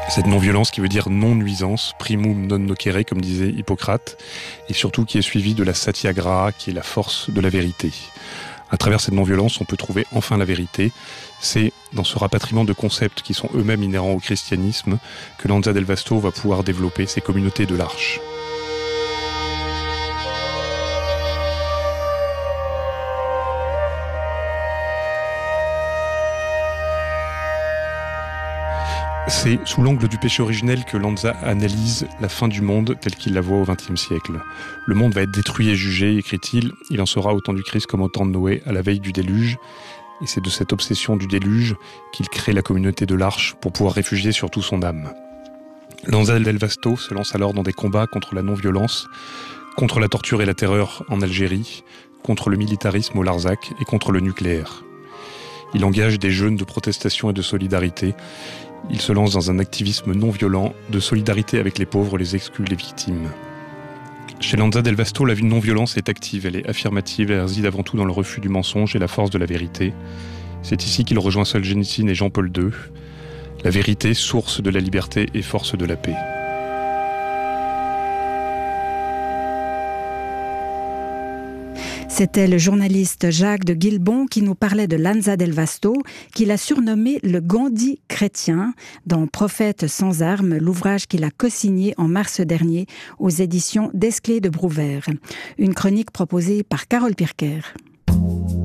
Cette non-violence qui veut dire non-nuisance, primum non nocere, comme disait Hippocrate, et surtout qui est suivie de la satyagraha, qui est la force de la vérité. À travers cette non-violence, on peut trouver enfin la vérité. C'est dans ce rapatriement de concepts qui sont eux-mêmes inhérents au christianisme que Lanza del Vasto va pouvoir développer ses communautés de l'Arche. C'est sous l'angle du péché originel que Lanza analyse la fin du monde tel qu'il la voit au XXe siècle. Le monde va être détruit et jugé, écrit-il. Il en sera au temps du Christ comme au temps de Noé, à la veille du déluge. Et c'est de cette obsession du déluge qu'il crée la communauté de l'Arche pour pouvoir réfugier surtout son âme. Lanza del Vasto se lance alors dans des combats contre la non-violence, contre la torture et la terreur en Algérie, contre le militarisme au Larzac et contre le nucléaire. Il engage des jeûnes de protestation et de solidarité. Il se lance dans un activisme non violent, de solidarité avec les pauvres, les exclus, les victimes. Chez Lanza del Vasto, la non-violence est active, elle est affirmative, elle réside avant tout dans le refus du mensonge et la force de la vérité. C'est ici qu'il rejoint Solzhenitsyn et Jean-Paul II. La vérité, source de la liberté et force de la paix. C'était le journaliste Jacques de Guilbon qui nous parlait de Lanza del Vasto, qu'il a surnommé le Gandhi chrétien, dans Prophète sans armes, l'ouvrage qu'il a co-signé en mars dernier aux éditions Desclés de Brouwer. Une chronique proposée par Carole Pirker.